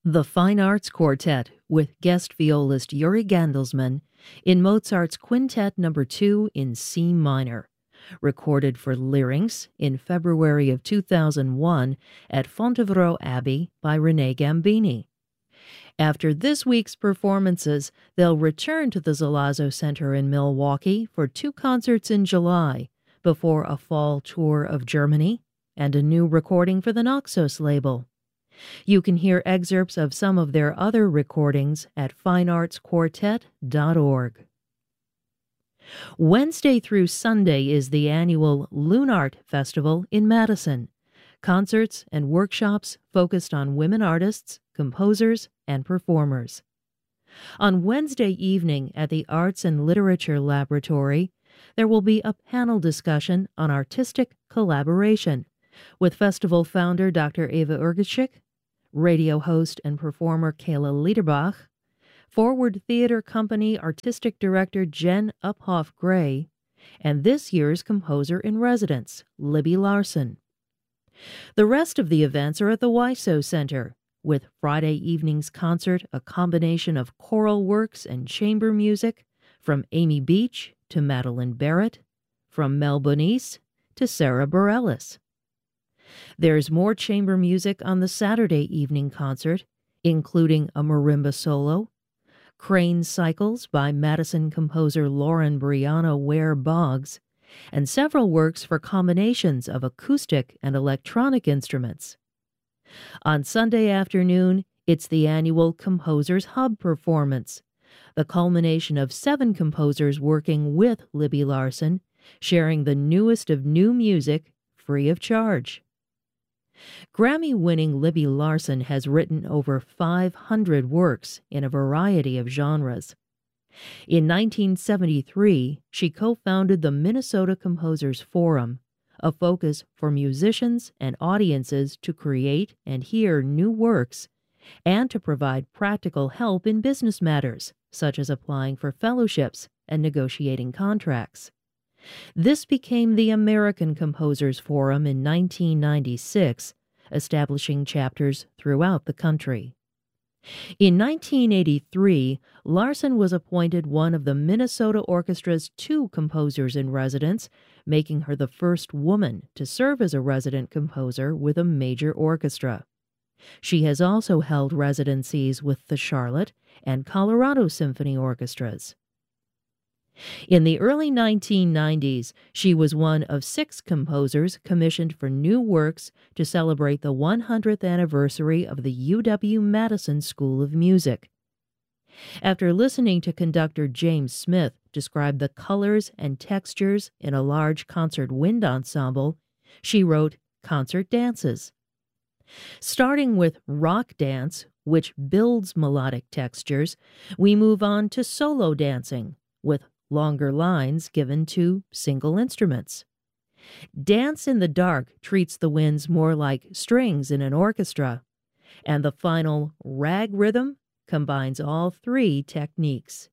The Fine Arts Quartet with guest violist Yuri Gandelsman in Mozart's Quintet No. 2 in C minor, recorded for Larynx in February of 2001 at Fontevraud Abbey by René Gambini. After this week's performances, they'll return to the Zalazzo Center in Milwaukee for 2 concerts in July, before a fall tour of Germany and a new recording for the Naxos label. You can hear excerpts of some of their other recordings at fineartsquartet.org. Wednesday through Sunday is the annual Lunart Festival in Madison. Concerts and workshops focused on women artists, composers, and performers. On Wednesday evening at the Arts and Literature Laboratory, there will be a panel discussion on artistic collaboration with festival founder Dr. Eva Urgachik, radio host and performer Kayla Liederbach, Forward Theater Company artistic director Jen Uphoff Gray, and this year's composer-in-residence, Libby Larson. The rest of the events are at the WISO Center, with Friday evening's concert a combination of choral works and chamber music from Amy Beach to Madeline Barrett, from Mel Bonis to Sarah Bareilles. There's more chamber music on the Saturday evening concert, including a marimba solo, Crane Cycles by Madison composer Lauren Brianna Ware Boggs, and several works for combinations of acoustic and electronic instruments. On Sunday afternoon, it's the annual Composers Hub performance, the culmination of 7 composers working with Libby Larson, sharing the newest of new music free of charge. Grammy-winning Libby Larson has written over 500 works in a variety of genres. In 1973, she co-founded the Minnesota Composers Forum, a focus for musicians and audiences to create and hear new works and to provide practical help in business matters, such as applying for fellowships and negotiating contracts. This became the American Composers Forum in 1996, establishing chapters throughout the country. In 1983, Larson was appointed one of the Minnesota Orchestra's 2 composers-in-residence, making her the first woman to serve as a resident composer with a major orchestra. She has also held residencies with the Charlotte and Colorado Symphony Orchestras. In the early 1990s, she was one of 6 composers commissioned for new works to celebrate the 100th anniversary of the UW-Madison School of Music. After listening to conductor James Smith describe the colors and textures in a large concert wind ensemble, she wrote Concert Dances. Starting with rock dance, which builds melodic textures, we move on to solo dancing, with longer lines given to single instruments. Dance in the Dark treats the winds more like strings in an orchestra, and the final rag rhythm combines all 3 techniques.